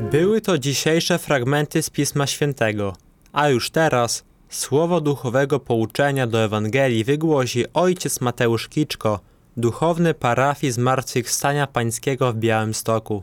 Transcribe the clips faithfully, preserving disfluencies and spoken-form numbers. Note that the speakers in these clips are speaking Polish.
Były to dzisiejsze fragmenty z Pisma Świętego, a już teraz słowo duchowego pouczenia do Ewangelii wygłosi ojciec Mateusz Kiczko, duchowny parafii Zmartwychwstania Pańskiego w Białymstoku.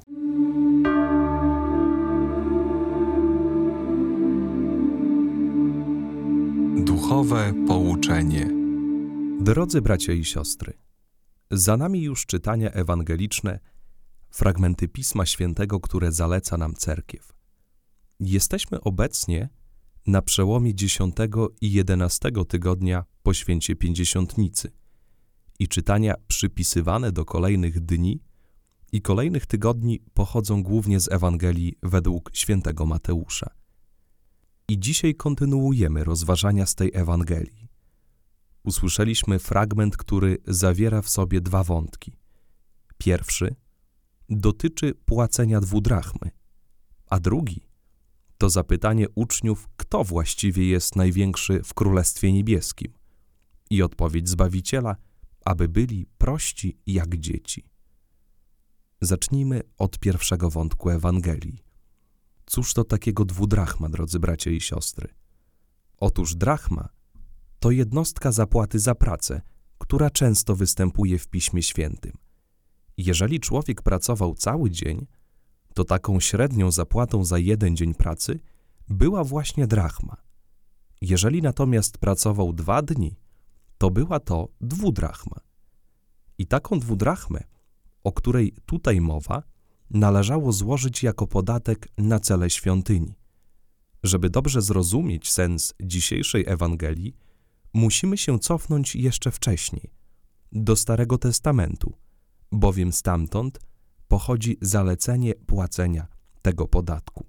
Duchowe pouczenie. Drodzy bracia i siostry, za nami już czytania ewangeliczne, fragmenty Pisma Świętego, które zaleca nam cerkiew. Jesteśmy obecnie na przełomie dziesiątego i jedenastego tygodnia po święcie Pięćdziesiątnicy i czytania przypisywane do kolejnych dni i kolejnych tygodni pochodzą głównie z Ewangelii według świętego Mateusza. I dzisiaj kontynuujemy rozważania z tej Ewangelii. Usłyszeliśmy fragment, który zawiera w sobie dwa wątki. Pierwszy dotyczy płacenia dwudrachmy, a drugi to zapytanie uczniów, kto właściwie jest największy w Królestwie Niebieskim, i odpowiedź Zbawiciela, aby byli prości jak dzieci. Zacznijmy od pierwszego wątku Ewangelii. Cóż to takiego dwudrachma, drodzy bracia i siostry? Otóż drachma to jednostka zapłaty za pracę, która często występuje w Piśmie Świętym. Jeżeli człowiek pracował cały dzień, to taką średnią zapłatą za jeden dzień pracy była właśnie drachma. Jeżeli natomiast pracował dwa dni, to była to dwudrachma. I taką dwudrachmę, o której tutaj mowa, należało złożyć jako podatek na cele świątyni. Żeby dobrze zrozumieć sens dzisiejszej Ewangelii, musimy się cofnąć jeszcze wcześniej, do Starego Testamentu, bowiem stamtąd pochodzi zalecenie płacenia tego podatku.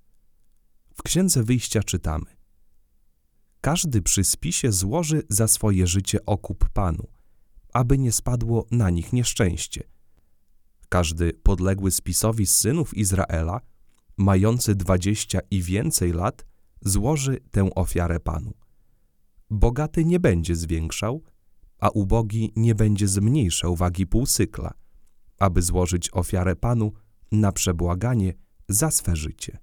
W Księdze Wyjścia czytamy: każdy przy spisie złoży za swoje życie okup Panu, aby nie spadło na nich nieszczęście. Każdy podległy spisowi z synów Izraela, mający dwadzieścia i więcej lat, złoży tę ofiarę Panu. Bogaty nie będzie zwiększał, a ubogi nie będzie zmniejszał wagi półsykla, aby złożyć ofiarę Panu na przebłaganie za swe życie.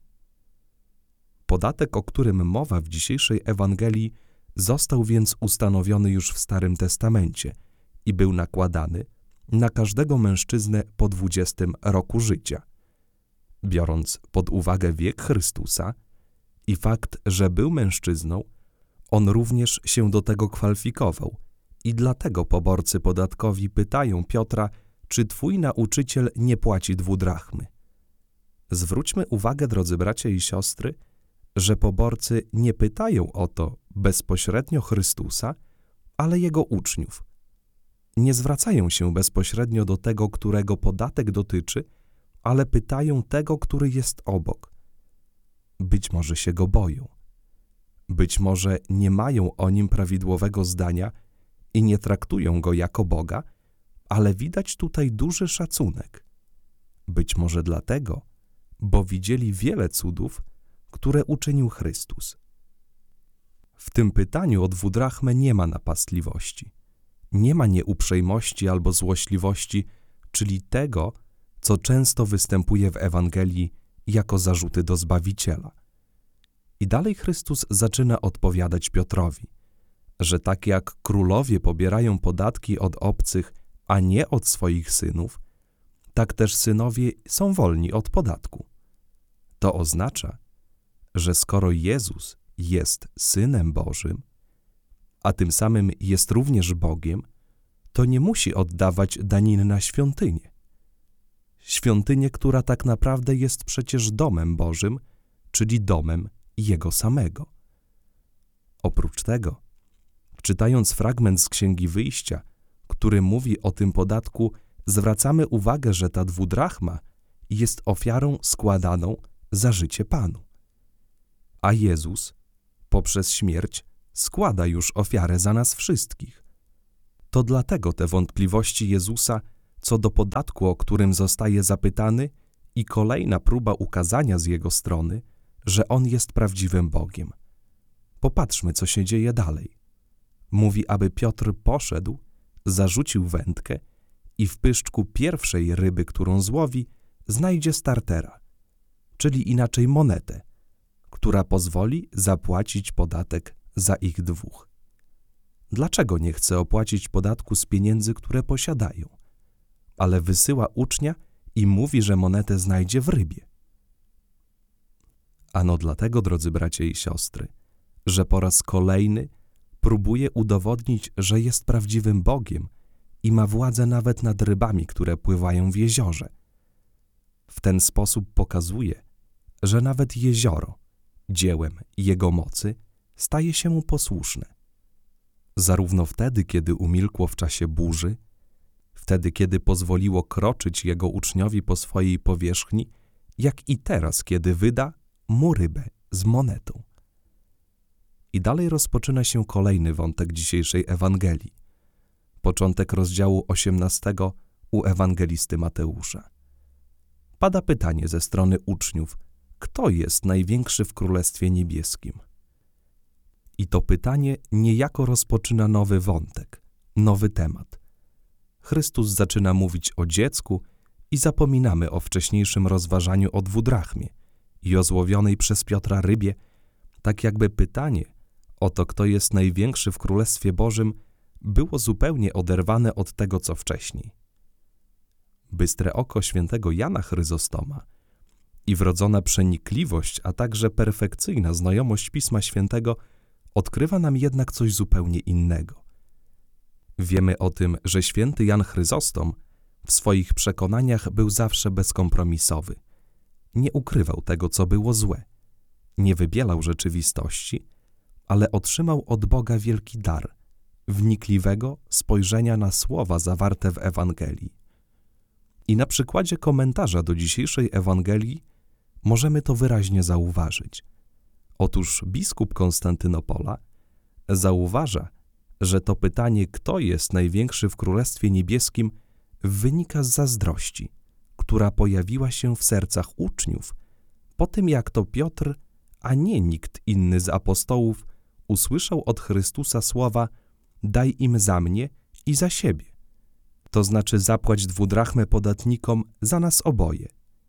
Podatek, o którym mowa w dzisiejszej Ewangelii, został więc ustanowiony już w Starym Testamencie i był nakładany na każdego mężczyznę po dwudziestym roku życia. Biorąc pod uwagę wiek Chrystusa i fakt, że był mężczyzną, on również się do tego kwalifikował i dlatego poborcy podatkowi pytają Piotra, czy twój nauczyciel nie płaci dwudrachmy. Zwróćmy uwagę, drodzy bracia i siostry, że poborcy nie pytają o to bezpośrednio Chrystusa, ale jego uczniów. Nie zwracają się bezpośrednio do tego, którego podatek dotyczy, ale pytają tego, który jest obok. Być może się go boją. Być może nie mają o nim prawidłowego zdania i nie traktują go jako Boga, ale widać tutaj duży szacunek. Być może dlatego, bo widzieli wiele cudów, które uczynił Chrystus. W tym pytaniu o dwudrachmę nie ma napastliwości. Nie ma nieuprzejmości albo złośliwości, czyli tego, co często występuje w Ewangelii jako zarzuty do Zbawiciela. I dalej Chrystus zaczyna odpowiadać Piotrowi, że tak jak królowie pobierają podatki od obcych, a nie od swoich synów, tak też synowie są wolni od podatku. To oznacza, że skoro Jezus jest Synem Bożym, a tym samym jest również Bogiem, to nie musi oddawać daniny na świątynię. Świątynię, która tak naprawdę jest przecież domem Bożym, czyli domem Jego samego. Oprócz tego, czytając fragment z Księgi Wyjścia, który mówi o tym podatku, zwracamy uwagę, że ta dwudrachma jest ofiarą składaną za życie Panu. A Jezus poprzez śmierć składa już ofiarę za nas wszystkich. To dlatego te wątpliwości Jezusa co do podatku, o którym zostaje zapytany, i kolejna próba ukazania z Jego strony, że On jest prawdziwym Bogiem. Popatrzmy, co się dzieje dalej. Mówi, aby Piotr poszedł, zarzucił wędkę i w pyszczku pierwszej ryby, którą złowi, znajdzie startera, czyli inaczej monetę, która pozwoli zapłacić podatek za ich dwóch. Dlaczego nie chce opłacić podatku z pieniędzy, które posiadają, ale wysyła ucznia i mówi, że monetę znajdzie w rybie? Ano dlatego, drodzy bracia i siostry, że po raz kolejny próbuje udowodnić, że jest prawdziwym Bogiem i ma władzę nawet nad rybami, które pływają w jeziorze. W ten sposób pokazuje, że nawet jezioro, dziełem Jego mocy, staje się mu posłuszne. Zarówno wtedy, kiedy umilkło w czasie burzy, wtedy, kiedy pozwoliło kroczyć Jego uczniowi po swojej powierzchni, jak i teraz, kiedy wyda mu rybę z monetą. I dalej rozpoczyna się kolejny wątek dzisiejszej Ewangelii. Początek rozdziału osiemnastego u ewangelisty Mateusza. Pada pytanie ze strony uczniów, kto jest największy w Królestwie Niebieskim? I to pytanie niejako rozpoczyna nowy wątek, nowy temat. Chrystus zaczyna mówić o dziecku i zapominamy o wcześniejszym rozważaniu o dwudrachmie i o złowionej przez Piotra rybie, tak jakby pytanie o to, kto jest największy w Królestwie Bożym, było zupełnie oderwane od tego, co wcześniej. Bystre oko świętego Jana Chryzostoma i wrodzona przenikliwość, a także perfekcyjna znajomość Pisma Świętego odkrywa nam jednak coś zupełnie innego. Wiemy o tym, że święty Jan Chryzostom w swoich przekonaniach był zawsze bezkompromisowy. Nie ukrywał tego, co było złe. Nie wybielał rzeczywistości, ale otrzymał od Boga wielki dar wnikliwego spojrzenia na słowa zawarte w Ewangelii. I na przykładzie komentarza do dzisiejszej Ewangelii możemy to wyraźnie zauważyć. Otóż biskup Konstantynopola zauważa, że to pytanie, kto jest największy w Królestwie Niebieskim, wynika z zazdrości, która pojawiła się w sercach uczniów po tym, jak to Piotr, a nie nikt inny z apostołów, usłyszał od Chrystusa słowa: daj im za mnie i za siebie. To znaczy zapłać dwudrachmę podatnikom za nas oboje.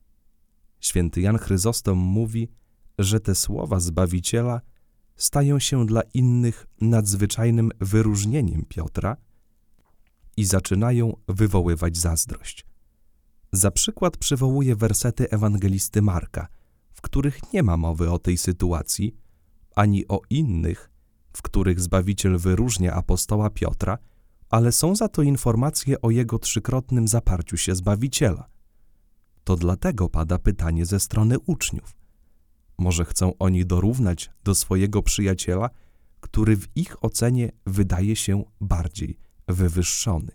Święty Jan Chryzostom mówi, że te słowa Zbawiciela stają się dla innych nadzwyczajnym wyróżnieniem Piotra i zaczynają wywoływać zazdrość. Za przykład przywołuje wersety ewangelisty Marka, w których nie ma mowy o tej sytuacji, ani o innych, w których Zbawiciel wyróżnia apostoła Piotra, ale są za to informacje o jego trzykrotnym zaparciu się Zbawiciela. To dlatego pada pytanie ze strony uczniów. Może chcą oni dorównać do swojego przyjaciela, który w ich ocenie wydaje się bardziej wywyższony.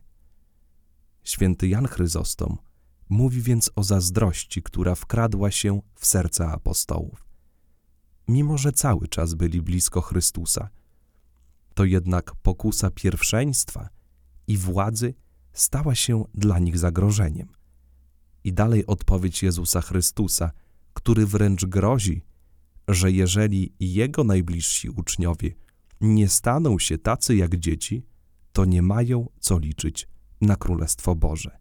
Święty Jan Chryzostom mówi więc o zazdrości, która wkradła się w serca apostołów. Mimo że cały czas byli blisko Chrystusa, to jednak pokusa pierwszeństwa i władzy stała się dla nich zagrożeniem. I dalej odpowiedź Jezusa Chrystusa, który wręcz grozi, że jeżeli Jego najbliżsi uczniowie nie staną się tacy jak dzieci, to nie mają co liczyć na Królestwo Boże.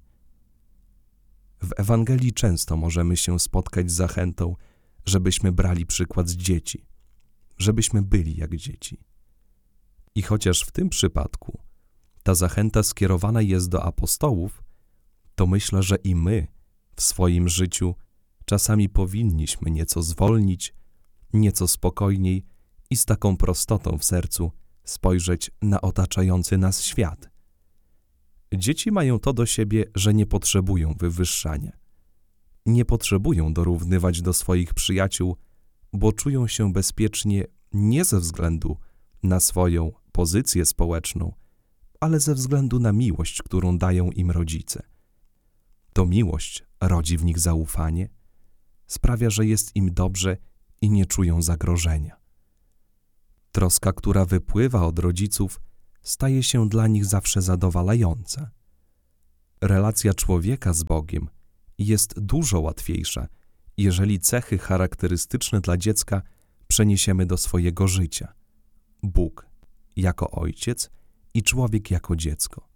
W Ewangelii często możemy się spotkać z zachętą, żebyśmy brali przykład z dzieci, żebyśmy byli jak dzieci. I chociaż w tym przypadku ta zachęta skierowana jest do apostołów, to myślę, że i my w swoim życiu czasami powinniśmy nieco zwolnić, nieco spokojniej i z taką prostotą w sercu spojrzeć na otaczający nas świat. Dzieci mają to do siebie, że nie potrzebują wywyższania. Nie potrzebują dorównywać do swoich przyjaciół, bo czują się bezpiecznie nie ze względu na swoją pozycję społeczną, ale ze względu na miłość, którą dają im rodzice. To miłość rodzi w nich zaufanie, sprawia, że jest im dobrze i nie czują zagrożenia. Troska, która wypływa od rodziców, staje się dla nich zawsze zadowalająca. Relacja człowieka z Bogiem jest dużo łatwiejsza, jeżeli cechy charakterystyczne dla dziecka przeniesiemy do swojego życia. Bóg jako ojciec i człowiek jako dziecko.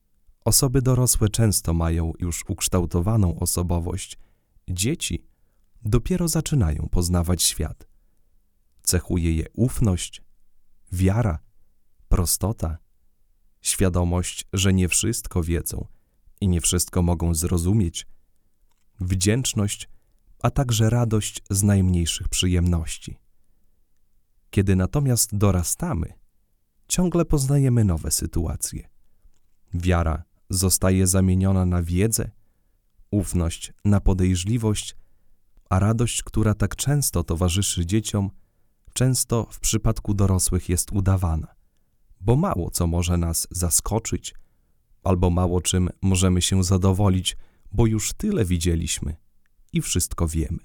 Osoby dorosłe często mają już ukształtowaną osobowość. Dzieci dopiero zaczynają poznawać świat. Cechuje je ufność, wiara, prostota, świadomość, że nie wszystko wiedzą i nie wszystko mogą zrozumieć, wdzięczność, a także radość z najmniejszych przyjemności. Kiedy natomiast dorastamy, ciągle poznajemy nowe sytuacje. Wiara zostaje zamieniona na wiedzę, ufność na podejrzliwość, a radość, która tak często towarzyszy dzieciom, często w przypadku dorosłych jest udawana, bo mało co może nas zaskoczyć, albo mało czym możemy się zadowolić, bo już tyle widzieliśmy i wszystko wiemy.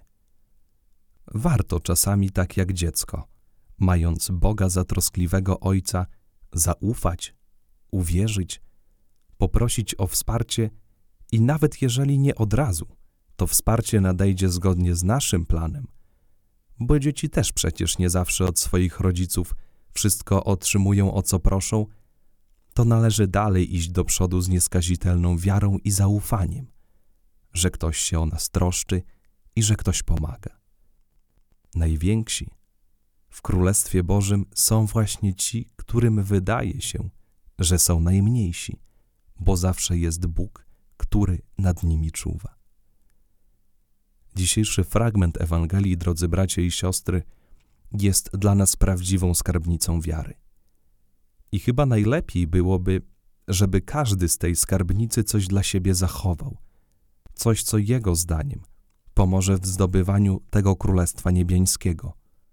Warto czasami tak jak dziecko, mając Boga za troskliwego Ojca, zaufać, uwierzyć, poprosić o wsparcie i nawet jeżeli nie od razu, to wsparcie nadejdzie zgodnie z naszym planem, bo dzieci też przecież nie zawsze od swoich rodziców wszystko otrzymują, o co proszą, to należy dalej iść do przodu z nieskazitelną wiarą i zaufaniem, że ktoś się o nas troszczy i że ktoś pomaga. Najwięksi w Królestwie Bożym są właśnie ci, którym wydaje się, że są najmniejsi, bo zawsze jest Bóg, który nad nimi czuwa. Dzisiejszy fragment Ewangelii, drodzy bracia i siostry, jest dla nas prawdziwą skarbnicą wiary. I chyba najlepiej byłoby, żeby każdy z tej skarbnicy coś dla siebie zachował, coś, co jego zdaniem pomoże w zdobywaniu tego Królestwa Niebiańskiego.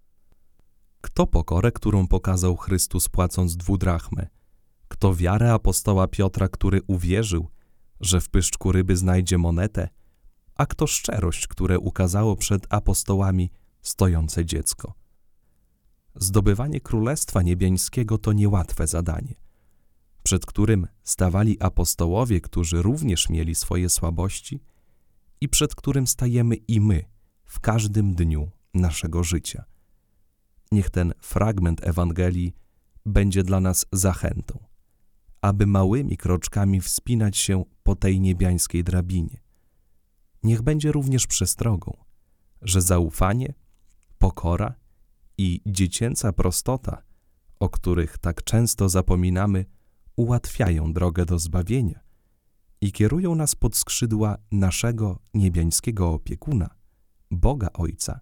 Kto pokorę, którą pokazał Chrystus płacąc dwudrachmę? Kto wiarę apostoła Piotra, który uwierzył, że w pyszczku ryby znajdzie monetę? A kto szczerość, które ukazało przed apostołami stojące dziecko? Zdobywanie Królestwa Niebiańskiego to niełatwe zadanie, przed którym stawali apostołowie, którzy również mieli swoje słabości i przed którym stajemy i my w każdym dniu naszego życia. Niech ten fragment Ewangelii będzie dla nas zachętą, aby małymi kroczkami wspinać się po tej niebiańskiej drabinie. Niech będzie również przestrogą, że zaufanie, pokora i dziecięca prostota, o których tak często zapominamy, ułatwiają drogę do zbawienia i kierują nas pod skrzydła naszego niebiańskiego opiekuna, Boga Ojca,